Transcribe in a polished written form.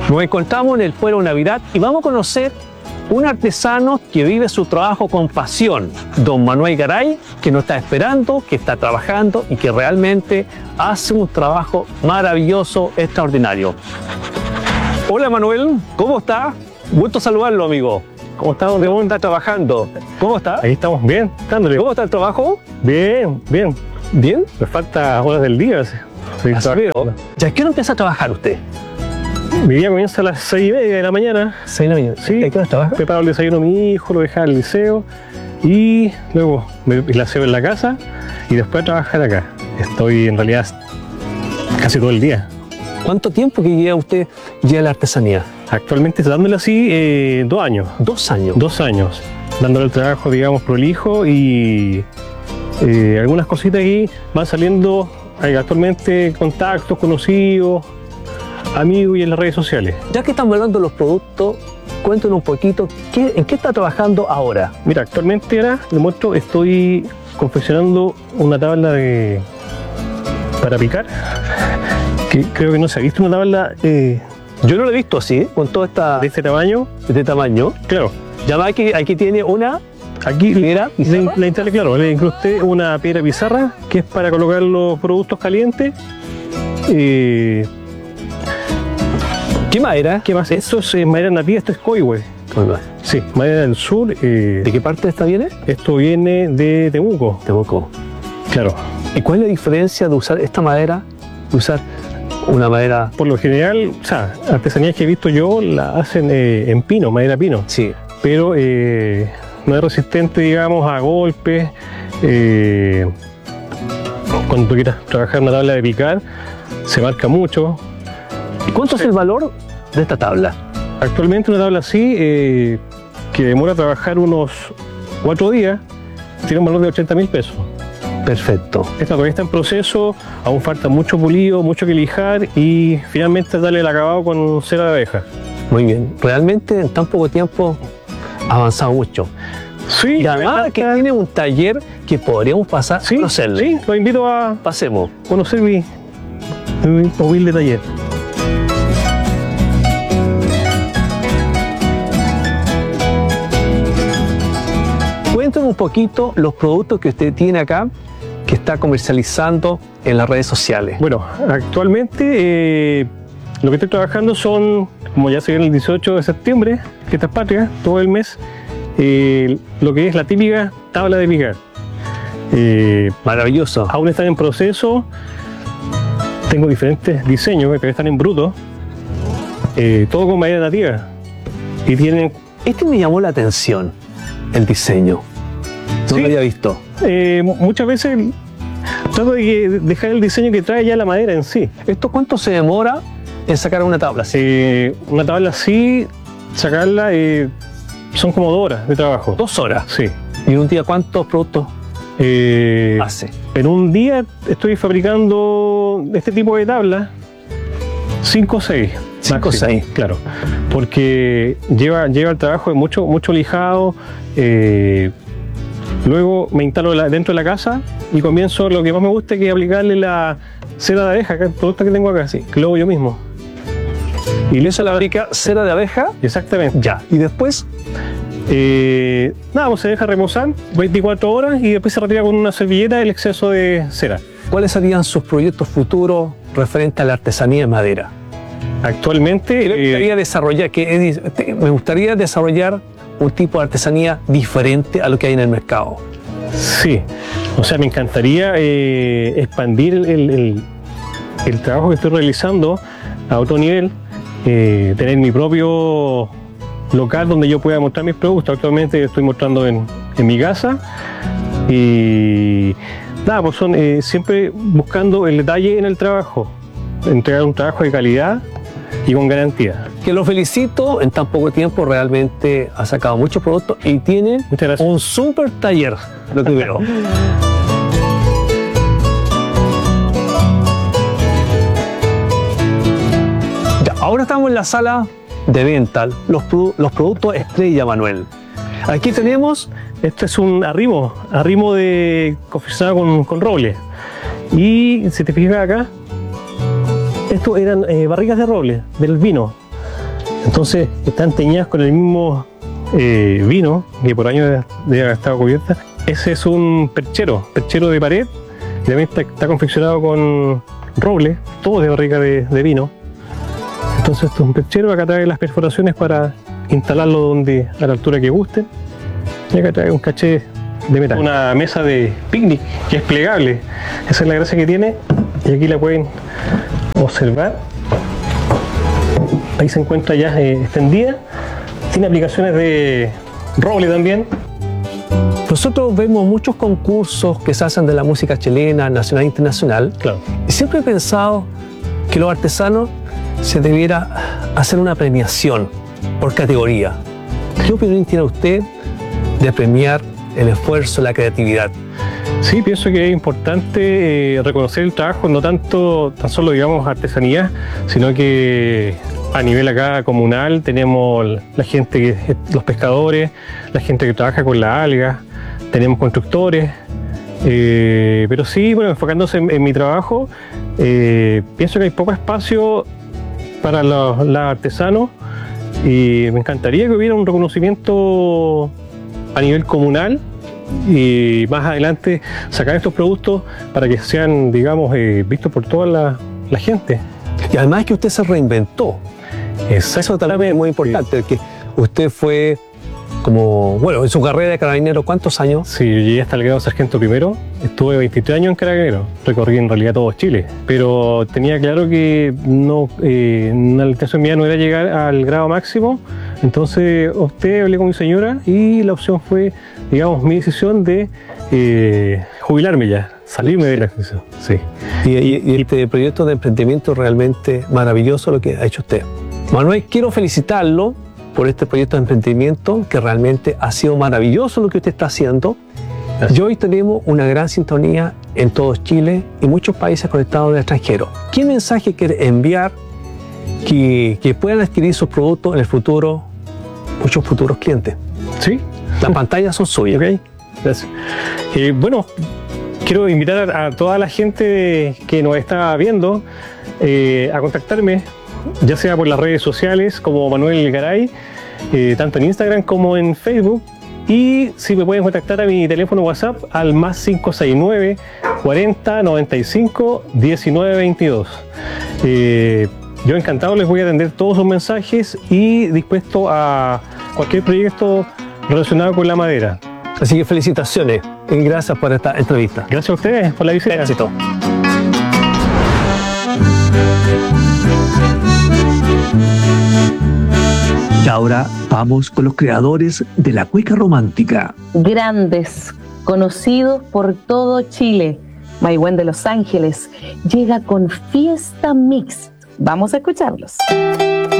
Nos encontramos en el Pueblo Navidad y vamos a conocer un artesano que vive su trabajo con pasión, don Manuel Garay, que nos está esperando, que está trabajando y que realmente hace un trabajo maravilloso, extraordinario. Hola Manuel, ¿cómo está? Gusto saludarlo, amigo. ¿Cómo está? ¿Dónde está trabajando? ¿Cómo está? Ahí estamos bien, dándole. ¿Cómo está el trabajo? Bien, bien. ¿Bien? Me falta horas del día. ¿Ya qué hora empieza a trabajar usted? Mi día comienza a las 6:30 de la mañana. 6 de la mañana. Sí. ¿A qué hora trabaja? Preparo el desayuno a mi hijo, lo dejo al liceo y luego me la aseo en la casa y después a trabajar acá. Estoy en realidad casi todo el día. ¿Cuánto tiempo que lleva usted ya la artesanía? Actualmente dándole así 2 años. 2 años. 2 años. Dándole el trabajo, digamos, prolijo y algunas cositas ahí van saliendo actualmente contactos, conocidos, amigos y en las redes sociales. Ya que estamos hablando de los productos, cuéntenos un poquito, ¿en qué está trabajando ahora? Mira, actualmente ahora, les muestro, estoy confeccionando una tabla para picar, que creo que no se ha visto una tabla yo no lo he visto así, con toda esta... de este tamaño. De este tamaño. Claro. Ya aquí tiene una... Aquí piedra pizarra. La instalé, claro, le incrusté una piedra pizarra, que es para colocar los productos calientes. ¿Qué madera? ¿Qué más? Esto es madera nativa, esto es coihue. Sí, madera del sur. ¿De qué parte de esta viene? Esto viene de Temuco. Temuco. Claro. ¿Y cuál es la diferencia de usar esta madera, de usar una madera? Por lo general, o sea, artesanías que he visto yo la hacen en pino, madera pino. Sí. Pero no es resistente, digamos, a golpes. Cuando tú quieras trabajar una tabla de picar, se marca mucho. ¿Y cuánto es el valor de esta tabla? Actualmente una tabla así, que demora trabajar unos 4 días, tiene un valor de 80.000 pesos. Perfecto. Esta todavía está en proceso, aún falta mucho pulido, mucho que lijar y finalmente darle el acabado con cera de abeja. Muy bien. Realmente en tan poco tiempo ha avanzado mucho. Sí, y además que tiene un taller que podríamos pasar a conocerle. Sí, lo invito a pasemos. Conocer mi humilde taller. Cuéntanos un poquito los productos que usted tiene acá, que está comercializando en las redes sociales. Bueno, actualmente lo que estoy trabajando son, como ya se viene el 18 de septiembre, fiestas patrias, todo el mes, lo que es la típica tabla de picar. Maravilloso. Aún están en proceso, tengo diferentes diseños que están en bruto, todo con madera nativa. Y tienen... Este me llamó la atención, el diseño. No lo había visto. Muchas veces trato de dejar el diseño que trae ya la madera en sí. ¿Esto cuánto se demora en sacar una tabla así? Una tabla así, sacarla son como 2 horas de trabajo. 2 horas. Sí. ¿Y en un día cuántos productos hace? En un día estoy fabricando este tipo de tablas 5 o 6. 5 o 6. Claro. Porque lleva el trabajo de mucho lijado. Luego me instalo dentro de la casa y comienzo lo que más me gusta, que es aplicarle la cera de abeja, el producto que tengo acá, que lo hago yo mismo. ¿Y eso la fabrica cera de abeja? Exactamente. Ya. ¿Y después? Nada, pues se deja reposar 24 horas y después se retira con una servilleta el exceso de cera. ¿Cuáles serían sus proyectos futuros referentes a la artesanía de madera? Actualmente me gustaría desarrollar un tipo de artesanía diferente a lo que hay en el mercado. Sí, o sea, me encantaría expandir el trabajo que estoy realizando a otro nivel, tener mi propio local donde yo pueda mostrar mis productos. Actualmente estoy mostrando en mi casa y nada, pues son siempre buscando el detalle en el trabajo, entregar un trabajo de calidad y con garantía. Que lo felicito, en tan poco tiempo realmente ha sacado muchos productos y tiene un super taller, lo que veo. Ya, ahora estamos en la sala de venta, los productos estrella, Manuel. Aquí tenemos, esto es un arrimo de confeccionado con roble. Y si te fijas acá, esto eran barricas de roble, del vino. Entonces están teñidas con el mismo vino que por años debe haber estado cubierta. Ese es un perchero de pared, que también está confeccionado con roble, todo de barrica de vino. Entonces esto es un perchero, acá trae las perforaciones para instalarlo a la altura que guste. Y acá trae un caché de metal. Una mesa de picnic que es plegable, esa es la gracia que tiene, y aquí la pueden observar. Ahí se encuentra ya extendida, tiene aplicaciones de roble también. Nosotros vemos muchos concursos que se hacen de la música chilena, nacional e internacional. Claro. Y siempre he pensado que los artesanos se debiera hacer una premiación por categoría. ¿Qué opinión tiene usted de premiar el esfuerzo, la creatividad? Sí, pienso que es importante reconocer el trabajo, no tan solo digamos artesanía, sino que a nivel acá comunal tenemos la gente, los pescadores, la gente que trabaja con la alga, tenemos constructores, pero sí, bueno, enfocándose en mi trabajo, pienso que hay poco espacio para los artesanos y me encantaría que hubiera un reconocimiento a nivel comunal y más adelante sacar estos productos para que sean, digamos, vistos por toda la gente. Y además que usted se reinventó. Eso también es muy importante, que usted fue como, bueno, en su carrera de carabinero, ¿cuántos años? Sí, yo llegué hasta el grado de sargento primero, estuve 23 años en carabinero, recorrí en realidad todo Chile, pero tenía claro que no, en el caso mío no era llegar al grado máximo, entonces opté, hablé con mi señora y la opción fue, digamos, mi decisión de jubilarme ya, salirme de la institución. Sí. Y este proyecto de emprendimiento es realmente maravilloso lo que ha hecho usted. Manuel, quiero felicitarlo por este proyecto de emprendimiento que realmente ha sido maravilloso lo que usted está haciendo. Gracias. Y hoy tenemos una gran sintonía en todo Chile y muchos países conectados del extranjero. ¿Qué mensaje quiere enviar que puedan adquirir sus productos en el futuro, muchos futuros clientes? Sí. Las pantallas son suyas. Ok, gracias. Bueno, quiero invitar a toda la gente que nos está viendo a contactarme, ya sea por las redes sociales como Manuel Garay, tanto en Instagram como en Facebook, y si me pueden contactar a mi teléfono WhatsApp al más 569 40 95 19 22. Yo encantado les voy a atender todos sus mensajes y dispuesto a cualquier proyecto relacionado con la madera. Así que felicitaciones y gracias por esta entrevista. Gracias a ustedes por la visita. Éxito. Y ahora vamos con los creadores de la cueca romántica. Grandes, conocidos por todo Chile. Maigüen de Los Ángeles llega con Fiesta Mix. Vamos a escucharlos.